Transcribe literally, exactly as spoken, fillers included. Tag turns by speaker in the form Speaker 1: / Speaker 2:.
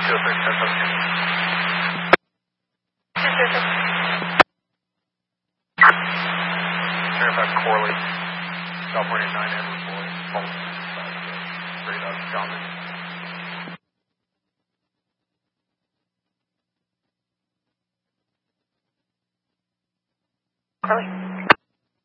Speaker 1: Fairfax Corley, California nine Edward Boy, Pulse, radar, Johnson.
Speaker 2: Corley.